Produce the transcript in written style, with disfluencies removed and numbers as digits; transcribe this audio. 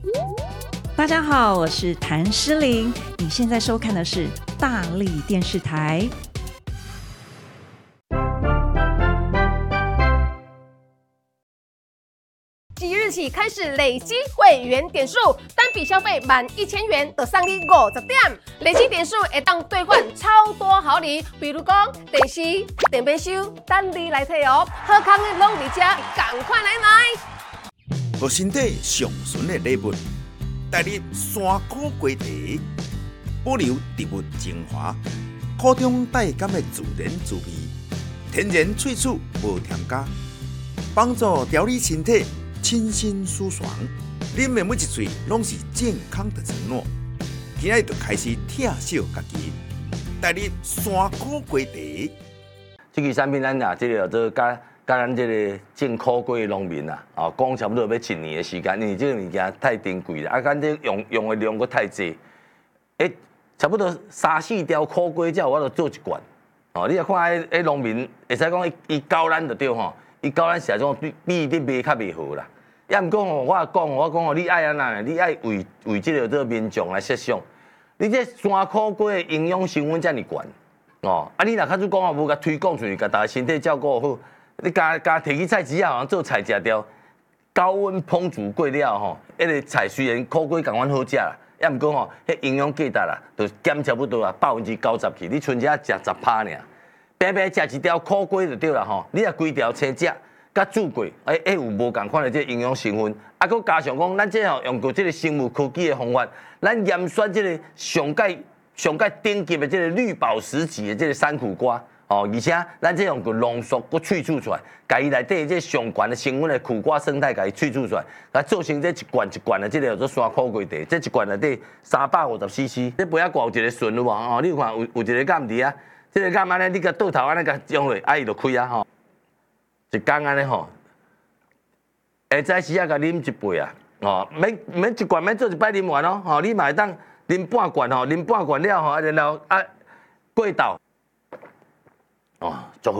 大家好，我是谭诗玲，你现在收看的是大立电视台。 即日起开始累积会员点数，单笔消费满1000元就送你50点，累积点数会当兑换超多好礼，比如讲电视、电冰箱，等你来摕哦。好康的拢伫这，赶快来！ 互身体上纯的礼物，带你山苦瓜茶，保留植物精华，苦中带甘的自然滋味，天然萃取无添加，帮助调理身体。清新舒爽，啉的每一嘴拢是健康的承诺。今仔就开始疼惜家己，带你山苦瓜茶。 这支产品咱啊，这个做甲咱这个种苦瓜的农民啊，哦，讲差不多要1年的时间，因为这个物件太珍贵了，啊，咱这用的量佫太济，差不多3、4条苦瓜才有法度做一罐。哦，你若看迄农民，会使讲伊教咱就对吼。伊教咱是种比你卖较袂好啦，也毋讲吼，我讲吼，你爱安那，你爱为这个民众来设想，你这山苦瓜的营养成分遮尔悬，哦，啊你若较主讲哦，无甲推广出去，甲大家身体照顾好，你加摕去菜市啊，做菜食掉，高温烹煮过了吼，迄个菜虽然苦瓜共款好食啦，也毋讲吼，迄营养价值啦，就减差不多啊90%去，你剩只食10%尔。平平食一条苦瓜就对啦吼，你若规条青食，甲煮过，有无共款的这营养成分，啊，佮加上讲，咱这吼用过这个生物科技的方法，咱验选这个上界顶级的这个绿宝石级的这个山苦瓜，哦，而且咱这用过浓缩佮萃取出来，甲伊内底这上悬的成分的苦瓜生态，甲伊萃取出来，甲做成这一罐的这个叫做山苦瓜茶，这一罐内底350cc，这杯仔挂有一个顺有无？哦，你有看有一个杆伫啊？这个干安尼，你甲倒头安尼甲用落，伊就开啊吼。一缸安尼吼，下早时啊甲啉一杯啊，哦，免一罐免做一摆啉完哦，吼，你嘛会当啉半罐吼，啉半罐了吼，然后过倒，哦，足好